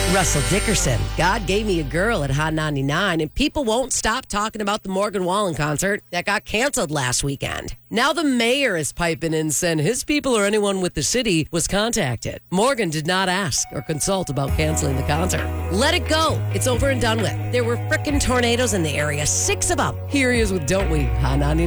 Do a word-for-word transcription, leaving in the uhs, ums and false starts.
Russell Dickerson. God gave me a girl at Hot ninety-nine, and people won't stop talking about the Morgan Wallen concert that got canceled last weekend. Now the mayor is piping in saying his people or anyone with the city was contacted. Morgan did not ask or consult about canceling the concert. Let it go. It's over and done with. There were frickin' tornadoes in the area, six of them. Here he is with Don't We, Hot ninety-nine.